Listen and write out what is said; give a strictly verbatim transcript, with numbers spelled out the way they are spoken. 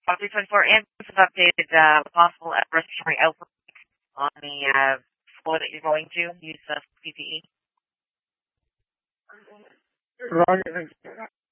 Talk three twenty-four and have updated uh, possible respiratory outbreak on the uh, floor that you're going to. Use uh, P P E. Roger,